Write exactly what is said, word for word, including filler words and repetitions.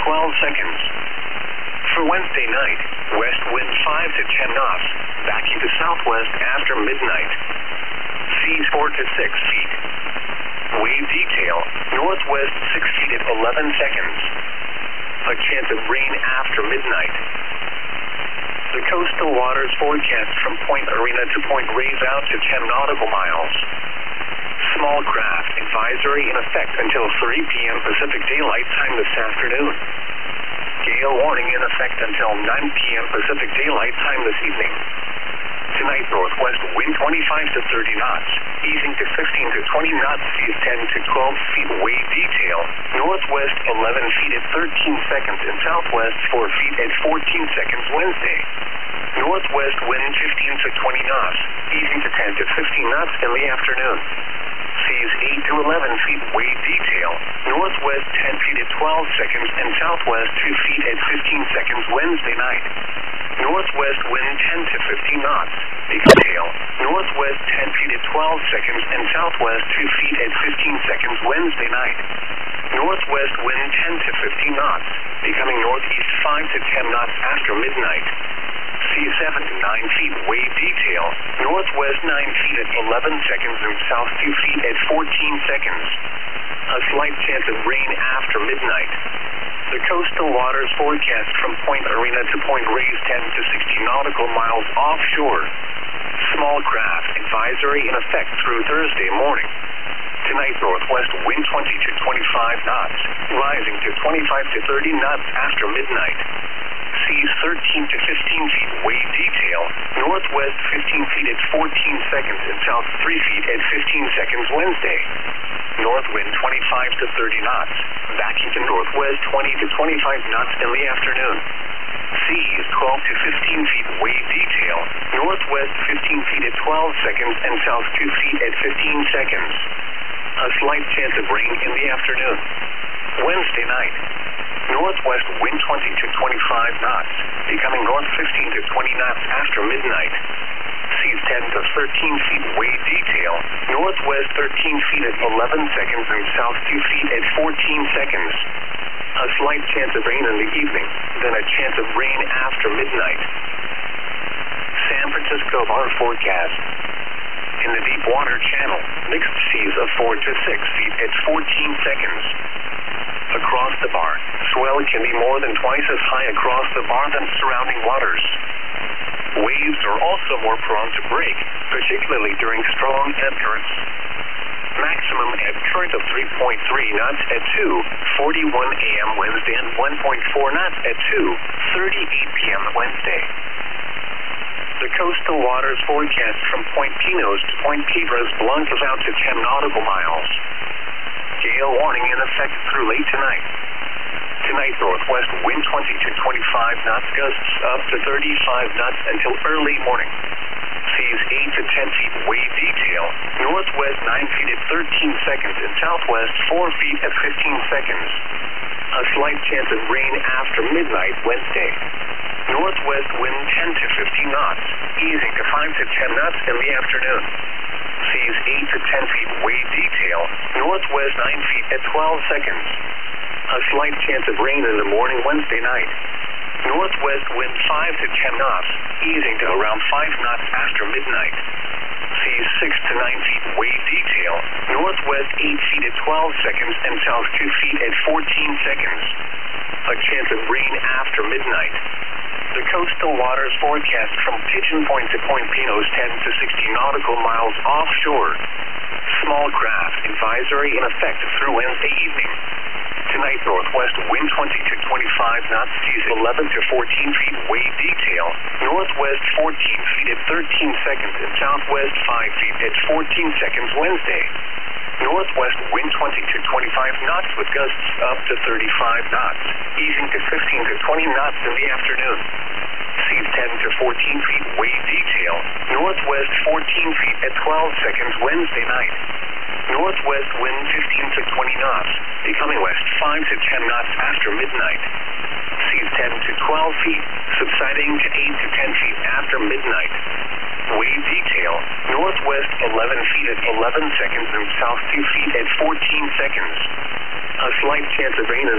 twelve seconds. For Wednesday night, west wind five to ten knots, backing to southwest after midnight. Seas four to six feet. Wave detail, northwest six feet at eleven seconds. A chance of rain after midnight. The coastal waters forecast from Point Arena to Point Reyes out to ten nautical miles. Small craft advisory in effect until three p m Pacific Daylight Time this afternoon. Gale warning in effect until nine p m Pacific Daylight Time this evening. Tonight, northwest wind twenty-five to thirty knots, easing to fifteen to twenty knots, seas ten to twelve feet. Wave detail, northwest eleven feet at thirteen seconds and southwest four feet at fourteen seconds Wednesday. Northwest wind fifteen to twenty knots, easing to ten to fifteen knots in the afternoon. Seas eight to eleven feet. Wave detail, northwest ten feet at twelve seconds and southwest two feet at fifteen seconds Wednesday night. Northwest wind ten to fifteen knots. Detail, northwest ten feet at twelve seconds and southwest two feet at fifteen seconds Wednesday night. Northwest wind ten to fifteen knots, becoming northeast five to ten knots after midnight. Sea seven to nine feet. Wave detail, northwest nine feet at eleven seconds and south two feet at fourteen seconds. A slight chance of rain after midnight. The coastal waters forecast from Point Arena to Point Reyes ten to sixty nautical miles offshore. Small craft advisory in effect through Thursday morning. Tonight, northwest wind twenty to twenty-five knots, rising to twenty-five to thirty knots after midnight. Seas thirteen to fifteen feet. Wave detail, northwest fifteen feet at fourteen seconds and south three feet at fifteen seconds Wednesday. North wind twenty-five to thirty knots, backing to northwest twenty to twenty-five knots in the afternoon. Seas twelve to fifteen feet. Wave detail, northwest fifteen feet at twelve seconds and south two feet at fifteen seconds. A slight chance of rain in the afternoon. Wednesday night, northwest wind twenty to twenty-five knots, becoming north fifteen to twenty knots after midnight. Seas ten to thirteen feet. Wave detail, northwest thirteen feet at eleven seconds and south two feet at fourteen seconds. A slight chance of rain in the evening, then a chance of rain after midnight. San Francisco bar forecast. In the deep water channel, mixed seas of four to six feet at fourteen seconds. Across the bar, swell can be more than twice as high across the bar than surrounding waters. Waves are also more prone to break, particularly during strong ebb currents. Maximum ebb current of three point three knots at two forty-one a m Wednesday and one point four knots at two thirty-eight p m Wednesday. The coastal waters forecast from Point Pinos to Point Piedras Blancas out to ten nautical miles. Gale warning in effect through late tonight. Tonight, northwest wind twenty to twenty-five knots, gusts up to thirty-five knots until early morning. Seas eight to ten feet. Wave detail, northwest nine feet at thirteen seconds and southwest four feet at fifteen seconds. A slight chance of rain after midnight Wednesday. Northwest wind ten to fifteen knots, easing to five to ten knots in the afternoon. Seas eight to ten feet. Wave detail, northwest nine feet at twelve seconds. A slight chance of rain in the morning Wednesday night. Northwest wind five to ten knots, easing to around five knots after midnight. Seas six to nine feet. Wave detail, northwest eight feet at twelve seconds and south two feet at fourteen seconds. A chance of rain after midnight. The coastal waters forecast from Pigeon Point to Point Pinos ten to sixty nautical miles offshore. Small craft advisory in effect through Wednesday evening. Tonight, northwest wind twenty to twenty-five knots, seas eleven to fourteen feet. Wave detail, northwest fourteen feet at thirteen seconds and southwest five feet at fourteen seconds Wednesday. Northwest wind twenty to twenty-five knots with gusts up to thirty-five knots, easing to fifteen to twenty knots in the afternoon. Seas ten to fourteen feet. Wave detail, northwest fourteen feet at twelve seconds Wednesday night. Northwest wind fifteen to twenty knots, becoming west five to ten knots after midnight. Seas ten to twelve feet, subsiding to eight to ten feet after midnight. Wave detail, northwest eleven feet at eleven seconds and south two feet at fourteen seconds. A slight chance of rain in